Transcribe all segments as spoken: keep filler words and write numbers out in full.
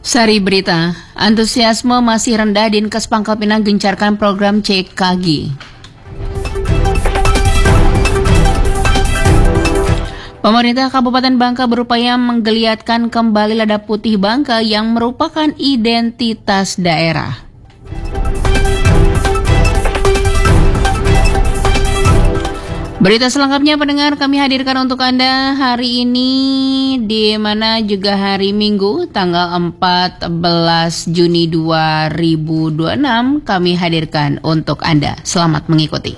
Sari berita, antusiasme masih rendah Dinkes Pangkal Pinang gencarkan program C K G. Pemerintah Kabupaten Bangka berupaya menggeliatkan kembali lada putih Bangka yang merupakan identitas daerah. Berita selengkapnya pendengar kami hadirkan untuk Anda hari ini, di mana juga hari Minggu tanggal empat belas Juni dua ribu dua puluh enam kami hadirkan untuk Anda. Selamat mengikuti.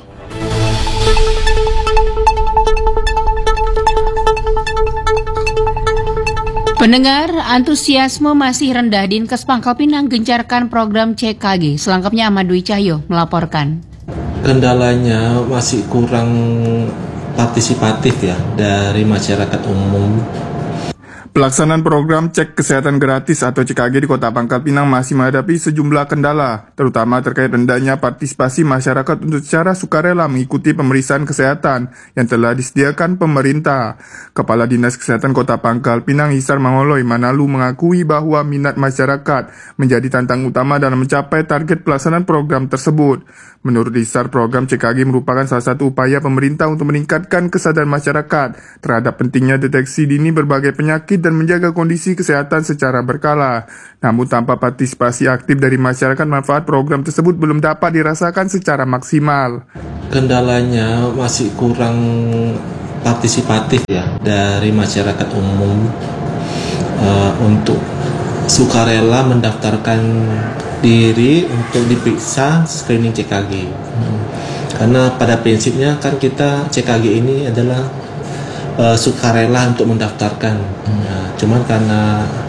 Pendengar, antusiasme masih rendah Dinkes Pangkal Pinang gencarkan program C K G. Selengkapnya Ahmad Dwi Cahyo melaporkan. Kendalanya masih kurang partisipatif ya dari masyarakat umum. Pelaksanaan program cek kesehatan gratis atau C K G di Kota Pangkal Pinang masih menghadapi sejumlah kendala, terutama terkait rendahnya partisipasi masyarakat untuk secara sukarela mengikuti pemeriksaan kesehatan yang telah disediakan pemerintah. Kepala Dinas Kesehatan Kota Pangkal Pinang Hisar Mangoloy Manalu mengakui bahwa minat masyarakat menjadi tantangan utama dalam mencapai target pelaksanaan program tersebut. Menurut Hisar, program C K G merupakan salah satu upaya pemerintah untuk meningkatkan kesadaran masyarakat terhadap pentingnya deteksi dini berbagai penyakit dan menjaga kondisi kesehatan secara berkala. Namun tanpa partisipasi aktif dari masyarakat, manfaat program tersebut belum dapat dirasakan secara maksimal. Kendalanya masih kurang partisipatif ya dari masyarakat umum uh, untuk sukarela mendaftarkan diri untuk diperiksa screening C K G. Hmm. Karena pada prinsipnya kan kita C K G ini adalah uh, sukarela untuk mendaftarkan. Hmm. Nah, cuman karena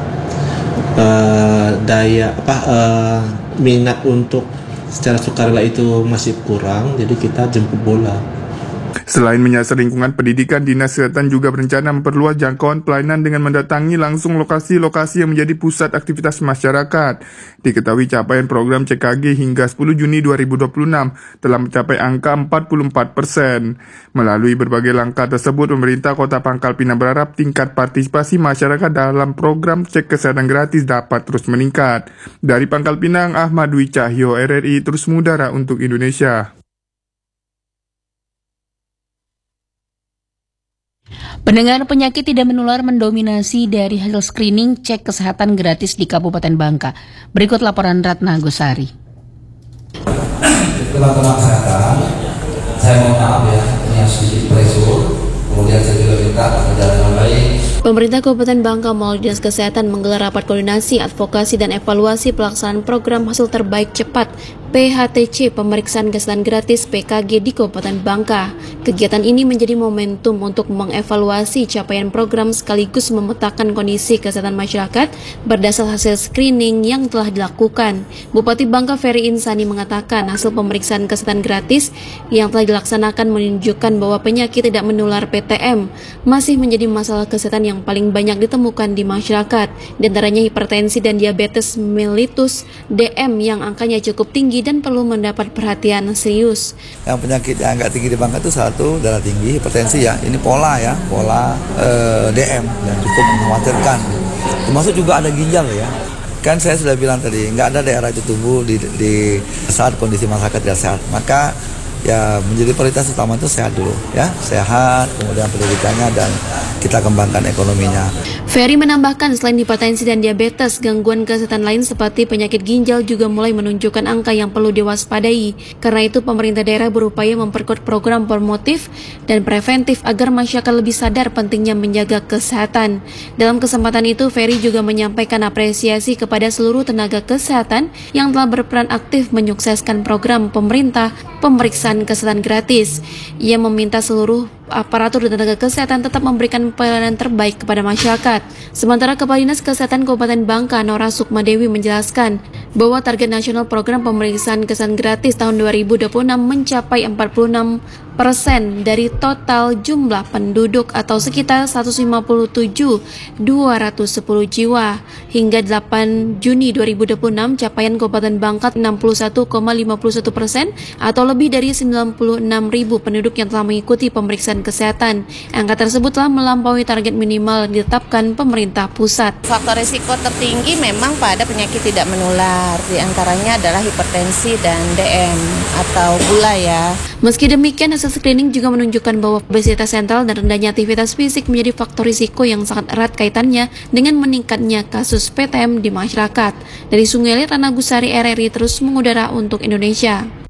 uh, daya apa uh, minat untuk secara sukarela itu masih kurang, jadi kita jemput bola. Selain menyasar lingkungan pendidikan, Dinas Kesehatan juga berencana memperluas jangkauan pelayanan dengan mendatangi langsung lokasi-lokasi yang menjadi pusat aktivitas masyarakat. Diketahui capaian program C K G hingga sepuluh Juni dua ribu dua puluh enam telah mencapai angka empat puluh empat persen. Melalui berbagai langkah tersebut, pemerintah Kota Pangkal Pinang berharap tingkat partisipasi masyarakat dalam program cek kesehatan gratis dapat terus meningkat. Dari Pangkal Pinang, Ahmad Dwi Cahyo, R R I terus mengudara untuk Indonesia. Pendengar, penyakit tidak menular mendominasi dari hasil screening cek kesehatan gratis di Kabupaten Bangka. Berikut laporan Ratna Gusari. Teman-teman kesehatan, saya mohon maaf ya, ini yang sedikit pressure. Kemudian saya juga minta berjalan dengan baik. Pemerintah Kabupaten Bangka melalui Dinas Kesehatan menggelar rapat koordinasi, advokasi, dan evaluasi pelaksanaan program hasil terbaik cepat P H T C pemeriksaan kesehatan gratis P K G di Kabupaten Bangka. Kegiatan ini menjadi momentum untuk mengevaluasi capaian program sekaligus memetakan kondisi kesehatan masyarakat berdasar hasil screening yang telah dilakukan. Bupati Bangka Ferry Insani mengatakan hasil pemeriksaan kesehatan gratis yang telah dilaksanakan menunjukkan bahwa penyakit tidak menular P T M masih menjadi masalah kesehatan yang paling banyak ditemukan di masyarakat, diantaranya hipertensi dan diabetes mellitus D M yang angkanya cukup tinggi dan perlu mendapat perhatian serius. Yang penyakit yang agak tinggi di Bangka itu satu, darah tinggi, hipertensi ya, ini pola ya, pola eh, D M yang cukup mengkhawatirkan. Termasuk juga ada ginjal ya. Kan saya sudah bilang tadi, nggak ada daerah itu tumbuh di, di saat kondisi masyarakat tidak sehat. Maka ya menjadi prioritas utama itu sehat dulu ya, sehat, kemudian pendidikannya dan kita kembangkan ekonominya. Ferry menambahkan selain hipertensi dan diabetes, gangguan kesehatan lain seperti penyakit ginjal juga mulai menunjukkan angka yang perlu diwaspadai. Karena itu pemerintah daerah berupaya memperkuat program promotif dan preventif agar masyarakat lebih sadar pentingnya menjaga kesehatan. Dalam kesempatan itu, Ferry juga menyampaikan apresiasi kepada seluruh tenaga kesehatan yang telah berperan aktif menyukseskan program pemerintah pemeriksaan kesehatan gratis. Ia meminta seluruh aparatur dan tenaga kesehatan tetap memberikan pelayanan terbaik kepada masyarakat. Sementara Kepala Dinas Kesehatan Kabupaten Bangka, Nora Sukmadewi menjelaskan, bahwa target nasional program pemeriksaan kesehatan gratis tahun dua ribu dua puluh enam mencapai empat puluh enam persen dari total jumlah penduduk atau sekitar seratus lima puluh tujuh ribu dua ratus sepuluh jiwa. Hingga delapan Juni dua ribu dua puluh enam, capaian Kabupaten Bangka enam puluh satu koma lima puluh satu persen atau lebih dari sembilan puluh enam ribu penduduk yang telah mengikuti pemeriksaan kesehatan. Angka tersebut telah melampaui target minimal yang ditetapkan pemerintah pusat. Faktor risiko tertinggi memang pada penyakit tidak menular, di antaranya adalah hipertensi dan D M atau gula ya. Meski demikian, hasil screening juga menunjukkan bahwa obesitas sentral dan rendahnya aktivitas fisik menjadi faktor risiko yang sangat erat kaitannya dengan meningkatnya kasus P T M di masyarakat. Dari Sungai Liat, Ana Gusari, R R I terus mengudara untuk Indonesia.